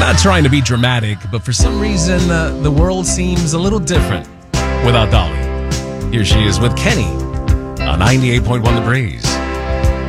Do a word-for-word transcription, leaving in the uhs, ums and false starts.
not trying to be dramatic, but for some reason, uh, the world seems a little different without Dolly. Here she is with Kenny on ninety-eight point one The Breeze.